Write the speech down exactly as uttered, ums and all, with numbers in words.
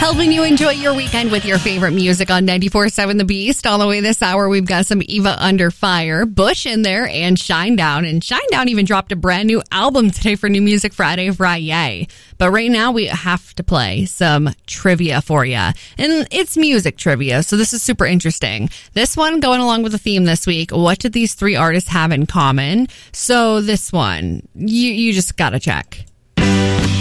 Helping you enjoy your weekend with your favorite music on ninety-four point seven The Beast. All the way this hour, we've got some Eva Under Fire, Bush in there, and Shinedown. And Shinedown even dropped a brand new album today for New Music Friday, Friday. But right now, we have to play some trivia for you. And it's music trivia, so this is super interesting. This one, going along with the theme this week, what did these three artists have in common? So this one, you, you just gotta check.